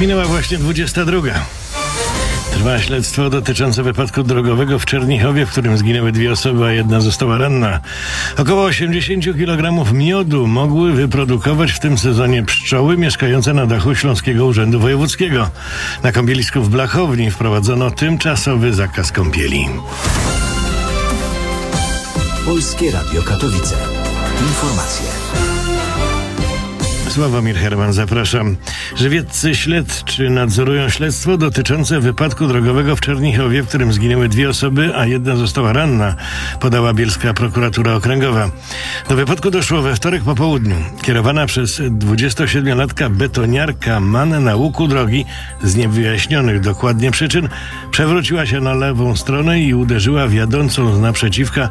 Minęła właśnie 22. Trwa śledztwo dotyczące wypadku drogowego w Czernichowie, w którym zginęły 2 osoby, a 1 została ranna. Około 80 kg miodu mogły wyprodukować w tym sezonie pszczoły mieszkające na dachu Śląskiego Urzędu Wojewódzkiego. Na kąpielisku w Blachowni wprowadzono tymczasowy zakaz kąpieli. Polskie Radio Katowice. Informacje. Sławomir Herman, zapraszam. Żywieccy śledczy nadzorują śledztwo dotyczące wypadku drogowego w Czernichowie, w którym zginęły 2 osoby, a 1 została ranna, podała bielska prokuratura okręgowa. Do wypadku doszło we wtorek po południu. Kierowana przez 27-latka betoniarka MAN na łuku drogi z niewyjaśnionych dokładnie przyczyn przewróciła się na lewą stronę i uderzyła w jadącą z naprzeciwka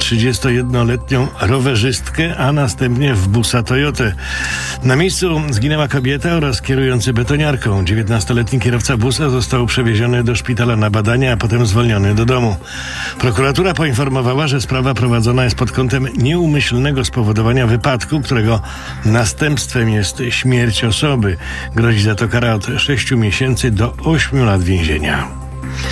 31-letnią rowerzystkę, a następnie w busa Toyotę. Na miejscu zginęła kobieta oraz kierujący betoniarką. 19-letni kierowca busa został przewieziony do szpitala na badania, a potem zwolniony do domu. Prokuratura poinformowała, że sprawa prowadzona jest pod kątem nieumyślnego spowodowania wypadku, którego następstwem jest śmierć osoby. Grozi za to kara od 6 miesięcy do 8 lat więzienia.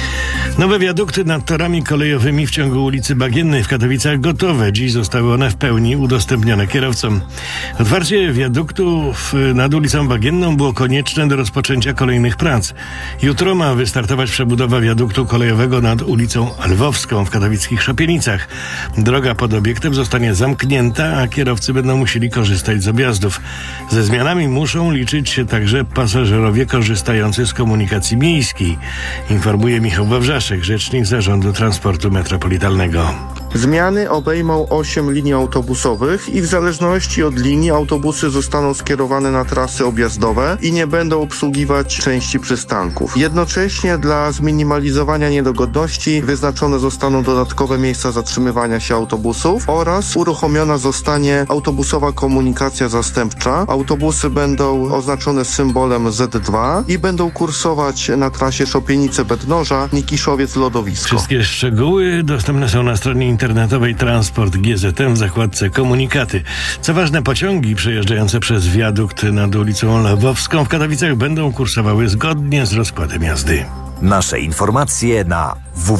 Nowe wiadukty nad torami kolejowymi w ciągu ulicy Bagiennej w Katowicach gotowe. Dziś zostały one w pełni udostępnione kierowcom. Otwarcie wiaduktów nad ulicą Bagienną było konieczne do rozpoczęcia kolejnych prac. Jutro ma wystartować przebudowa wiaduktu kolejowego nad ulicą Lwowską w katowickich Szopienicach. Droga pod obiektem zostanie zamknięta, a kierowcy będą musieli korzystać z objazdów. Ze zmianami muszą liczyć się także pasażerowie korzystający z komunikacji miejskiej, informuje Michał Wawrzaszek, rzecznik Zarządu Transportu Metropolitalnego. Zmiany obejmą 8 linii autobusowych i w zależności od linii autobusy zostaną skierowane na trasy objazdowe i nie będą obsługiwać części przystanków. Jednocześnie dla zminimalizowania niedogodności wyznaczone zostaną dodatkowe miejsca zatrzymywania się autobusów oraz uruchomiona zostanie autobusowa komunikacja zastępcza. Autobusy będą oznaczone symbolem Z2 i będą kursować na trasie Szopienice-Bednoża, Nikiszowiec-Lodowisko. Wszystkie szczegóły dostępne są na stronie internetowej Transport GZM w zakładce Komunikaty. Co ważne, pociągi przejeżdżające przez wiadukt nad ulicą Lwowską w Katowicach będą kursowały zgodnie z rozkładem jazdy. Nasze informacje na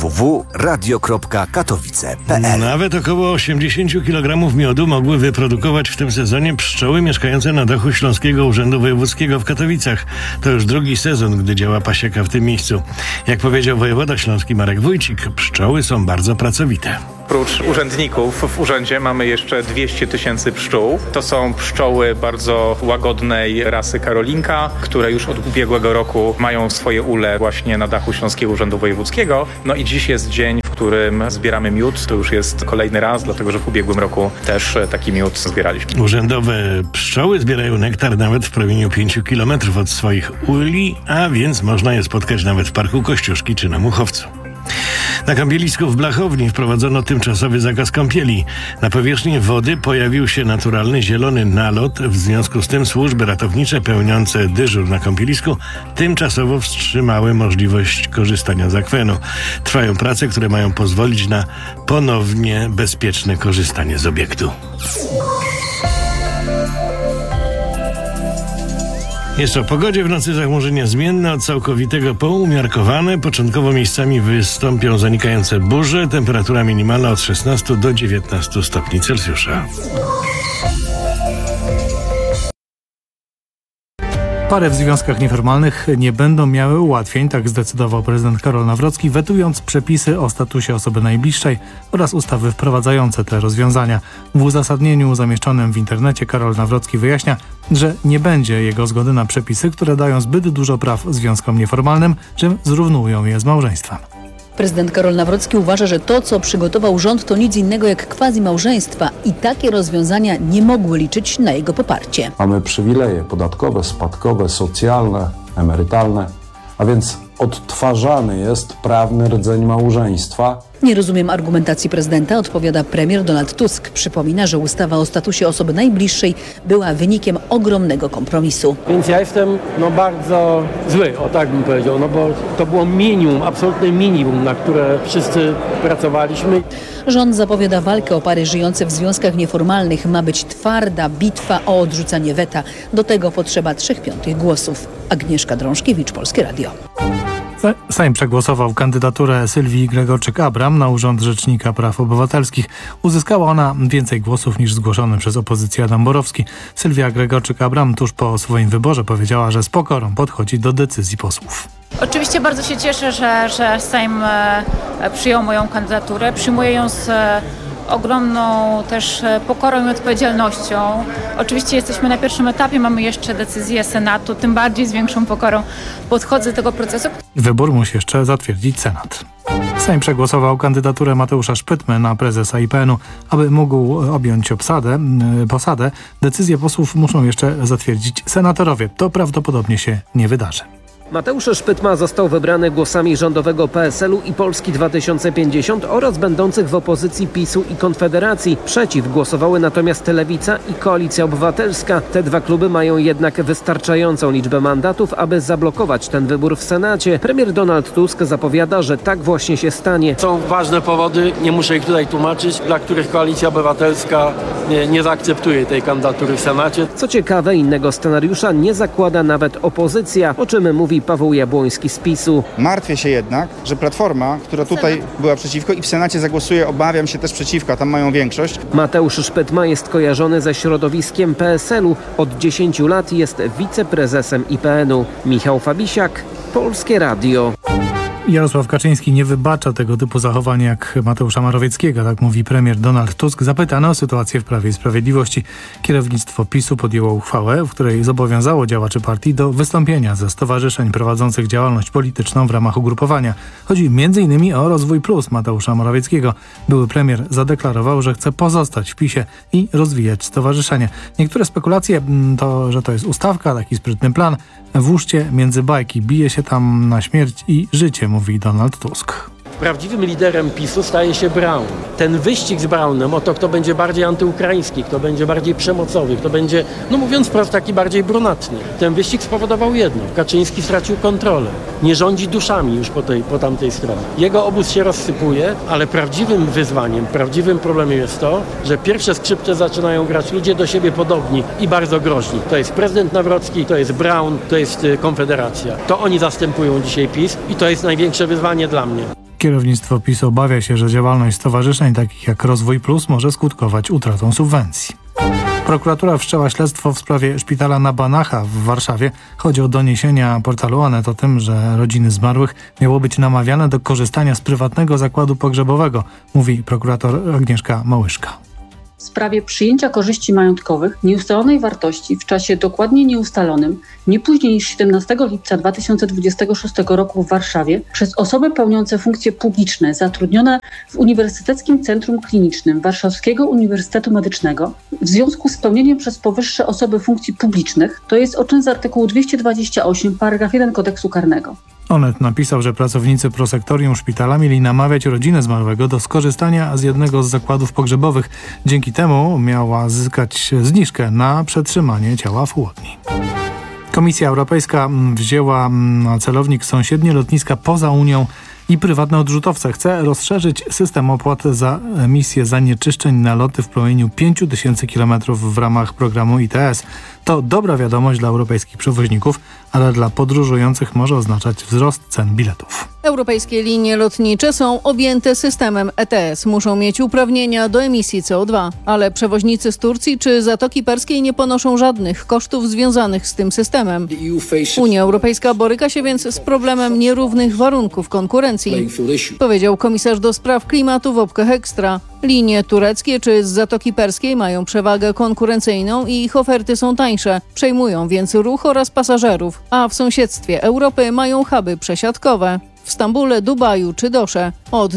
www.radio.katowice.pl. Nawet około 80 kg miodu mogły wyprodukować w tym sezonie pszczoły mieszkające na dachu Śląskiego Urzędu Wojewódzkiego w Katowicach. To już drugi sezon, gdy działa pasieka w tym miejscu. Jak powiedział wojewoda śląski Marek Wójcik, pszczoły są bardzo pracowite. Oprócz urzędników w urzędzie mamy jeszcze 200 000 pszczół. To są pszczoły bardzo łagodnej rasy Karolinka, które już od ubiegłego roku mają swoje ule właśnie na dachu Śląskiego Urzędu Wojewódzkiego. No i dziś jest dzień, w którym zbieramy miód. To już jest kolejny raz, dlatego że w ubiegłym roku też taki miód zbieraliśmy. Urzędowe pszczoły zbierają nektar nawet w promieniu 5 km od swoich uli, a więc można je spotkać nawet w Parku Kościuszki czy na Muchowcu. Na kąpielisku w Blachowni wprowadzono tymczasowy zakaz kąpieli. Na powierzchni wody pojawił się naturalny zielony nalot. W związku z tym służby ratownicze pełniące dyżur na kąpielisku tymczasowo wstrzymały możliwość korzystania z akwenu. Trwają prace, które mają pozwolić na ponownie bezpieczne korzystanie z obiektu. Jeszcze o pogodzie. W nocy zachmurzenia zmienne, od całkowitego po umiarkowane. Początkowo miejscami wystąpią zanikające burze. Temperatura minimalna od 16 do 19 stopni Celsjusza. Pary w związkach nieformalnych nie będą miały ułatwień, tak zdecydował prezydent Karol Nawrocki, wetując przepisy o statusie osoby najbliższej oraz ustawy wprowadzające te rozwiązania. W uzasadnieniu zamieszczonym w internecie Karol Nawrocki wyjaśnia, że nie będzie jego zgody na przepisy, które dają zbyt dużo praw związkom nieformalnym, czym zrównują je z małżeństwem. Prezydent Karol Nawrocki uważa, że to, co przygotował rząd, to nic innego jak quasi-małżeństwa i takie rozwiązania nie mogły liczyć na jego poparcie. Mamy przywileje podatkowe, spadkowe, socjalne, emerytalne, a więc odtwarzany jest prawny rdzeń małżeństwa Nie rozumiem argumentacji prezydenta, odpowiada premier Donald Tusk. Przypomina, że ustawa o statusie osoby najbliższej była wynikiem ogromnego kompromisu. Więc ja jestem bardzo zły, o tak bym powiedział, bo to było minimum, absolutne minimum, na które wszyscy pracowaliśmy. Rząd zapowiada walkę o pary żyjące w związkach nieformalnych. Ma być twarda bitwa o odrzucanie weta. Do tego potrzeba 3/5 głosów. Agnieszka Drążkiewicz, Polskie Radio. Sejm przegłosował kandydaturę Sylwii Gregorczyk-Abram na urząd Rzecznika Praw Obywatelskich. Uzyskała ona więcej głosów niż zgłoszony przez opozycję Adam Borowski. Sylwia Gregorczyk-Abram tuż po swoim wyborze powiedziała, że z pokorą podchodzi do decyzji posłów. Oczywiście bardzo się cieszę, że Sejm przyjął moją kandydaturę. Przyjmuję ją z ogromną też pokorą i odpowiedzialnością. Oczywiście jesteśmy na pierwszym etapie, mamy jeszcze decyzję Senatu, tym bardziej z większą pokorą podchodzę do tego procesu. Wybór musi jeszcze zatwierdzić Senat. Sejm przegłosował kandydaturę Mateusza Szpytmy na prezesa IPN-u. Aby mógł objąć posadę, decyzje posłów muszą jeszcze zatwierdzić senatorowie. To prawdopodobnie się nie wydarzy. Mateusz Szpytma został wybrany głosami rządowego PSL-u i Polski 2050 oraz będących w opozycji PiS-u i Konfederacji. Przeciw głosowały natomiast Lewica i Koalicja Obywatelska. Te dwa kluby mają jednak wystarczającą liczbę mandatów, aby zablokować ten wybór w Senacie. Premier Donald Tusk zapowiada, że tak właśnie się stanie. Są ważne powody, nie muszę ich tutaj tłumaczyć, dla których Koalicja Obywatelska nie zaakceptuje tej kandydatury w Senacie. Co ciekawe, innego scenariusza nie zakłada nawet opozycja, o czym mówi Paweł Jabłoński z PiS-u. Martwię się jednak, że Platforma, która tutaj była przeciwko i w Senacie zagłosuje, obawiam się też przeciwko, tam mają większość. Mateusz Szpytma jest kojarzony ze środowiskiem PSL-u. Od 10 lat jest wiceprezesem IPN-u. Michał Fabisiak, Polskie Radio. Jarosław Kaczyński nie wybacza tego typu zachowań jak Mateusza Morawieckiego, tak mówi premier Donald Tusk. Zapytany o sytuację w Prawie i Sprawiedliwości. Kierownictwo PiS-u podjęło uchwałę, w której zobowiązało działaczy partii do wystąpienia ze stowarzyszeń prowadzących działalność polityczną w ramach ugrupowania. Chodzi m.in. o Rozwój Plus Mateusza Morawieckiego. Były premier zadeklarował, że chce pozostać w PiS-ie i rozwijać stowarzyszenie. Niektóre spekulacje to, że to jest ustawka, taki sprytny plan. Włóżcie między bajki, bije się tam na śmierć i życie, mówi Donald Tusk. Prawdziwym liderem PiS-u staje się Braun. Ten wyścig z Braunem o to, kto będzie bardziej antyukraiński, kto będzie bardziej przemocowy, kto będzie, mówiąc wprost, taki bardziej brunatny. Ten wyścig spowodował jedno. Kaczyński stracił kontrolę. Nie rządzi duszami już po tamtej stronie. Jego obóz się rozsypuje, ale prawdziwym wyzwaniem, prawdziwym problemem jest to, że pierwsze skrzypce zaczynają grać ludzie do siebie podobni i bardzo groźni. To jest prezydent Nawrocki, to jest Braun, to jest Konfederacja. To oni zastępują dzisiaj PiS i to jest największe wyzwanie dla mnie. Kierownictwo PiS obawia się, że działalność stowarzyszeń takich jak Rozwój Plus może skutkować utratą subwencji. Prokuratura wszczęła śledztwo w sprawie szpitala na Banacha w Warszawie. Chodzi o doniesienia portalu Onet o tym, że rodziny zmarłych miało być namawiane do korzystania z prywatnego zakładu pogrzebowego, mówi prokurator Agnieszka Małyszka. W sprawie przyjęcia korzyści majątkowych nieustalonej wartości w czasie dokładnie nieustalonym, nie później niż 17 lipca 2026 roku w Warszawie przez osoby pełniące funkcje publiczne zatrudnione w Uniwersyteckim Centrum Klinicznym Warszawskiego Uniwersytetu Medycznego w związku z pełnieniem przez powyższe osoby funkcji publicznych, to jest o czyn z artykułu 228 paragraf 1 Kodeksu Karnego. Onet napisał, że pracownicy prosektorium szpitala mieli namawiać rodzinę zmarłego do skorzystania z jednego z zakładów pogrzebowych. Dzięki temu miała zyskać zniżkę na przetrzymanie ciała w chłodni. Komisja Europejska wzięła na celownik sąsiednie lotniska poza Unią i prywatne odrzutowce. Chce rozszerzyć system opłat za emisję zanieczyszczeń na loty w promieniu 5000 km w ramach programu ITS. To dobra wiadomość dla europejskich przewoźników, ale dla podróżujących może oznaczać wzrost cen biletów. Europejskie linie lotnicze są objęte systemem ETS. Muszą mieć uprawnienia do emisji CO2, ale przewoźnicy z Turcji czy Zatoki Perskiej nie ponoszą żadnych kosztów związanych z tym systemem. Unia Europejska boryka się więc z problemem nierównych warunków konkurencji, powiedział komisarz do spraw klimatu Wopke Hoekstra. Linie tureckie czy z Zatoki Perskiej mają przewagę konkurencyjną i ich oferty są tańsze. Przejmują więc ruch oraz pasażerów, a w sąsiedztwie Europy mają huby przesiadkowe. W Stambule, Dubaju czy Dosze. Od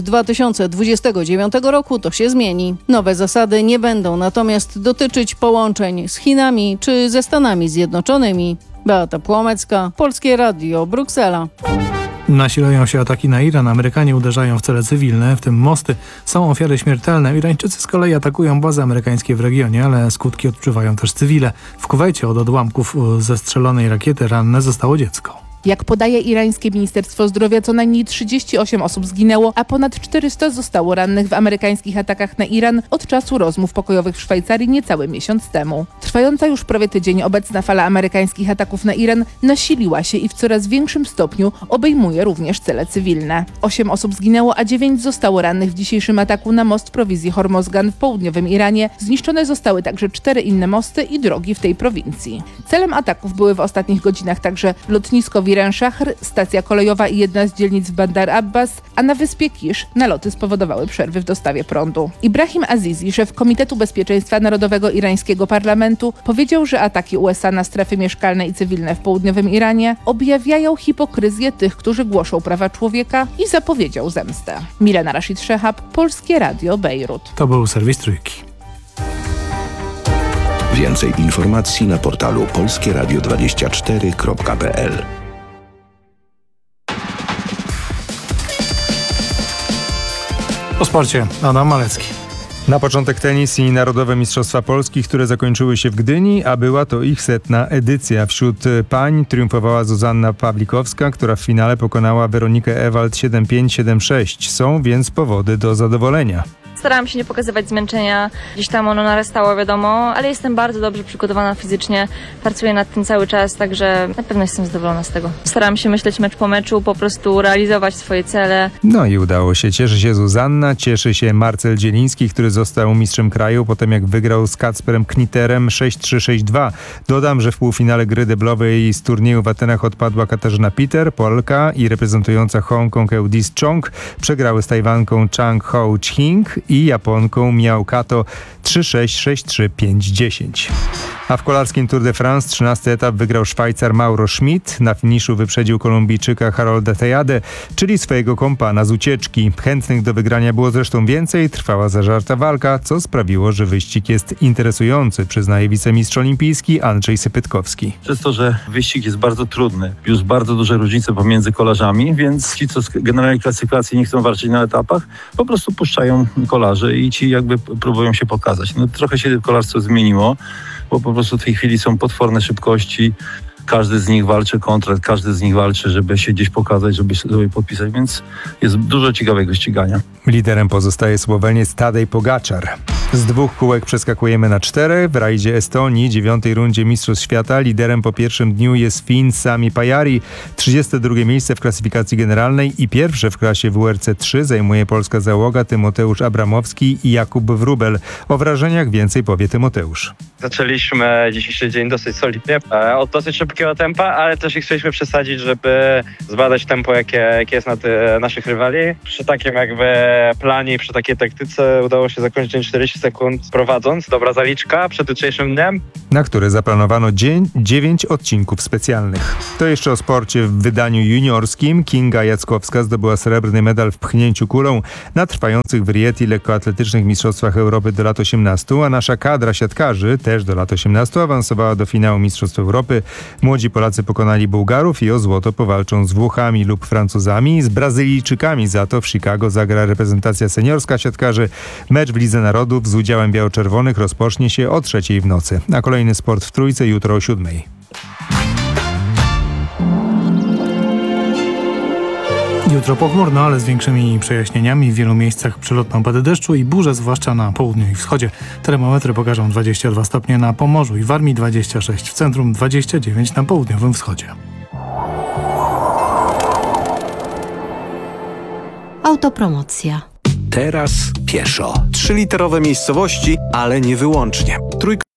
2029 roku to się zmieni. Nowe zasady nie będą natomiast dotyczyć połączeń z Chinami czy ze Stanami Zjednoczonymi. Beata Płomecka, Polskie Radio, Bruksela. Nasilają się ataki na Iran. Amerykanie uderzają w cele cywilne, w tym mosty. Są ofiary śmiertelne. Irańczycy z kolei atakują bazy amerykańskie w regionie, ale skutki odczuwają też cywile. W Kuwejcie od odłamków zestrzelonej rakiety ranne zostało dziecko. Jak podaje irańskie Ministerstwo Zdrowia, co najmniej 38 osób zginęło, a ponad 400 zostało rannych w amerykańskich atakach na Iran od czasu rozmów pokojowych w Szwajcarii niecały miesiąc temu. Trwająca już prawie tydzień obecna fala amerykańskich ataków na Iran nasiliła się i w coraz większym stopniu obejmuje również cele cywilne. 8 osób zginęło, a 9 zostało rannych w dzisiejszym ataku na most prowizji Hormozgan w południowym Iranie. Zniszczone zostały także 4 inne mosty i drogi w tej prowincji. Celem ataków były w ostatnich godzinach także lotnisko w Iran Szahr, stacja kolejowa i jedna z dzielnic w Bandar Abbas, a na wyspie Kisz naloty spowodowały przerwy w dostawie prądu. Ibrahim Azizi, szef Komitetu Bezpieczeństwa Narodowego irańskiego parlamentu, powiedział, że ataki USA na strefy mieszkalne i cywilne w południowym Iranie objawiają hipokryzję tych, którzy głoszą prawa człowieka i zapowiedział zemstę. Milena Rashid Szehab, Polskie Radio, Bejrut. To był serwis Trójki. Więcej informacji na portalu polskieradio24.pl. Po sporcie Adam Malecki. Na początek tenis i Narodowe Mistrzostwa Polski, które zakończyły się w Gdyni, a była to ich 100. edycja. Wśród pań triumfowała Zuzanna Pawlikowska, która w finale pokonała Weronikę Ewald 7-5, 7-6. Są więc powody do zadowolenia. Starałam się nie pokazywać zmęczenia, gdzieś tam ono narastało, wiadomo, ale jestem bardzo dobrze przygotowana fizycznie, pracuję nad tym cały czas, także na pewno jestem zadowolona z tego. Starałam się myśleć mecz po meczu, po prostu realizować swoje cele. No i udało się. Cieszy się Zuzanna, cieszy się Marcel Dzieliński, który został mistrzem kraju, potem jak wygrał z Kacperem Kniterem 6-3, 6-2. Dodam, że w półfinale gry deblowej z turnieju w Atenach odpadła Katarzyna Peter, Polka i reprezentująca Hongkong Eudis Chong. Przegrały z Tajwanką Chang Ho Ching i Japonką Miao Kato 3-6, 6-3, 5-10. A w kolarskim Tour de France 13 etap wygrał Szwajcar Mauro Schmid. Na finiszu wyprzedził Kolumbijczyka Harolda Tejade, czyli swojego kompana z ucieczki. Chętnych do wygrania było zresztą więcej, trwała zażarta walka, co sprawiło, że wyścig jest interesujący, przyznaje wicemistrz olimpijski Andrzej Sypytkowski. Przez to, że wyścig jest bardzo trudny, już bardzo duże różnice pomiędzy kolarzami, więc ci, co generalnie klasyfikacji nie chcą walczyć na etapach, po prostu puszczają kolarze i ci jakby próbują się pokazać. No, trochę się kolarstwo zmieniło, bo po prostu w tej chwili są potworne szybkości. Każdy z nich walczy kontrakt, każdy z nich walczy, żeby się gdzieś pokazać, żeby sobie podpisać, więc jest dużo ciekawego ścigania. Liderem pozostaje Słoweniec Tadej Pogaczar. Z 2 kółek przeskakujemy na 4. W rajdzie Estonii, 9. rundzie Mistrzostw Świata, liderem po pierwszym dniu jest Fin Sami Pajari. 32. miejsce w klasyfikacji generalnej i pierwsze w klasie WRC 3 zajmuje polska załoga Tymoteusz Abramowski i Jakub Wróbel. O wrażeniach więcej powie Tymoteusz. Zaczęliśmy dzisiejszy dzień dosyć solidnie, od dosyć szybkiego tempa, ale też nie chcieliśmy przesadzić, żeby zbadać tempo, jakie jest nad naszych rywali. Przy takim jakby planie, przy takiej taktyce udało się zakończyć dzień 40 sekund prowadząc. Dobra zaliczka przed jutrzejszym dniem, na który zaplanowano 9 odcinków specjalnych. To jeszcze o sporcie w wydaniu juniorskim. Kinga Jackowska zdobyła srebrny medal w pchnięciu kulą na trwających w Rieti lekkoatletycznych mistrzostwach Europy do lat 18, a nasza kadra siatkarzy też do lat 18 awansowała do finału Mistrzostw Europy. Młodzi Polacy pokonali Bułgarów i o złoto powalczą z Włochami lub Francuzami. Z Brazylijczykami za to w Chicago zagra reprezentacja seniorska siatkarzy. Mecz w Lidze Narodów z udziałem biało-czerwonych rozpocznie się o 3:00 w nocy. A kolejny sport w Trójce jutro o 7:00. Jutro pochmurno, ale z większymi przejaśnieniami. W wielu miejscach przelotne opady deszczu i burze, zwłaszcza na południu i wschodzie. Termometry pokażą 22 stopnie na Pomorzu i Warmii, 26 w centrum, 29 na południowym wschodzie. Autopromocja. Teraz pieszo. 3-literowe miejscowości, ale nie wyłącznie.